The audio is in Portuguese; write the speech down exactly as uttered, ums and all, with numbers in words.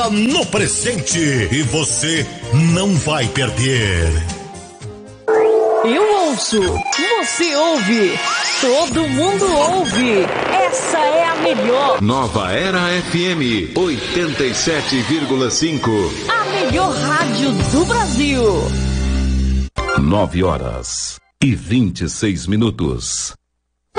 No presente e você não vai perder. Eu ouço, você ouve, todo mundo ouve. Essa é a melhor. Nova Era F M oitenta e sete vírgula cinco. A melhor rádio do Brasil. Nove horas e vinte e seis minutos.